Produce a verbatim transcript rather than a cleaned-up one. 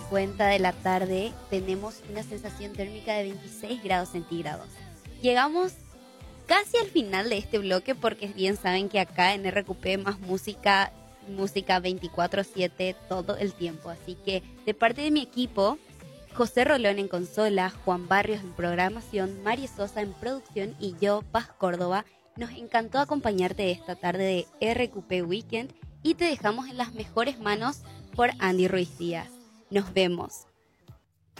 cincuenta de la tarde tenemos una sensación térmica de veintiséis grados centígrados. Llegamos casi al final de este bloque porque bien saben que acá en R Q P más música, música veinticuatro siete todo el tiempo. Así que de parte de mi equipo, José Rolón en consola, Juan Barrios en programación, Mari Sosa en producción y yo, Paz Córdoba, nos encantó acompañarte esta tarde de R Q P Weekend y te dejamos en las mejores manos por Andy Ruiz Díaz. Nos vemos.